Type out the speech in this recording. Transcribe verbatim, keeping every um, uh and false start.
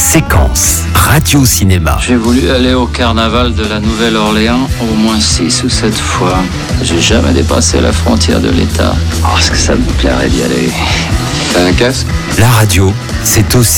Séquence radio-cinéma. J'ai voulu aller au carnaval de la Nouvelle-Orléans au moins six ou sept fois. J'ai jamais dépassé la frontière de l'État. Oh, est-ce que ça me plairait d'y aller? T'as un casque? La radio, c'est aussi